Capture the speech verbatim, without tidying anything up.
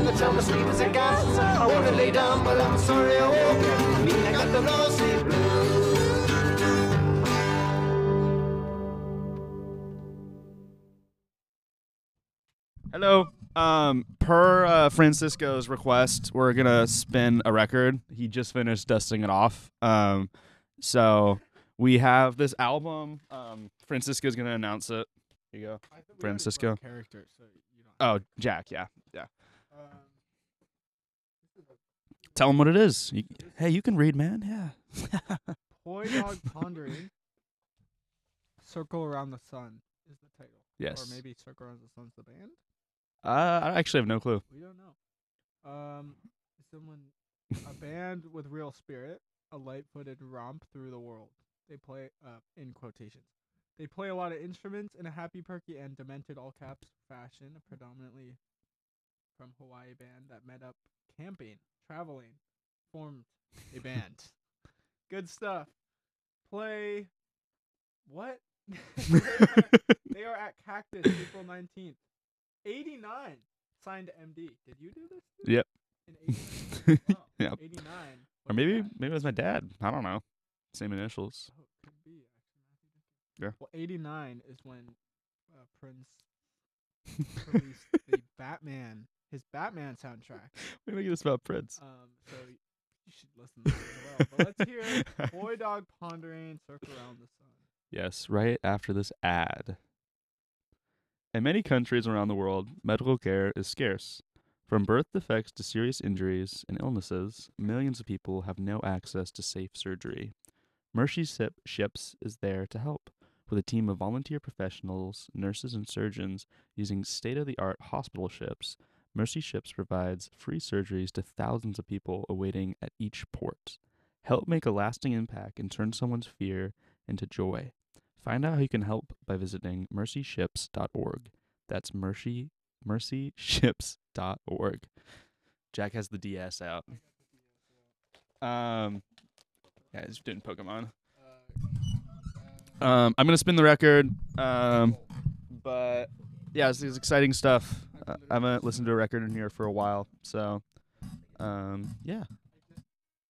the tell me sleep is a gas. I wanna lay down, but I'm sorry I woke up. Me, I got the low sleep blues. Hello. Um, per uh, Francisco's request, we're gonna spin a record. He just finished dusting it off. Um, so we have this album. Um, Francisco's gonna announce it. Here you go, Francisco. Character, so you don't Oh, Jack. Yeah, yeah. um, Tell him what it is. You, hey, you can read, man. Yeah. Toy Dog Pondering. Circle Around the Sun is the title. Yes. Or maybe Circle Around the Sun's the band? Uh, I actually have no clue. We don't know. Um, someone, a band with real spirit, a light-footed romp through the world. They play, uh, in quotations. They play a lot of instruments in a happy, perky, and demented all caps fashion, predominantly from Hawaii band that met up camping, traveling, formed a band. Good stuff. Play what? They are at Cactus April nineteenth. eighty-nine signed M D. Did you do this? Dude? Yep. In eighty-nine. Wow. Yep. eighty-nine. Or maybe maybe it was my dad. I don't know. Same initials. Oh, it could be actually. Yeah. Well, eighty-nine is when uh, Prince released the Batman, his Batman soundtrack. We're making this about Prince. Um, so y- you should listen to it as well. But let's hear Boy Dog Pondering, Circle Around the Sun. Yes, right after this ad. In many countries around the world, medical care is scarce. From birth defects to serious injuries and illnesses, millions of people have no access to safe surgery. Mercy Ship Ships is there to help. With a team of volunteer professionals, nurses, and surgeons using state-of-the-art hospital ships, Mercy Ships provides free surgeries to thousands of people awaiting at each port. Help make a lasting impact and turn someone's fear into joy. Find out how you can help by visiting mercy ships dot org. That's mercy mercy ships dot org. Jack has the D S out. Um, yeah, he's doing Pokemon. Um, I'm gonna spin the record. Um, but yeah, this is exciting stuff. Uh, I haven't listened to a record in here for a while, so um, yeah,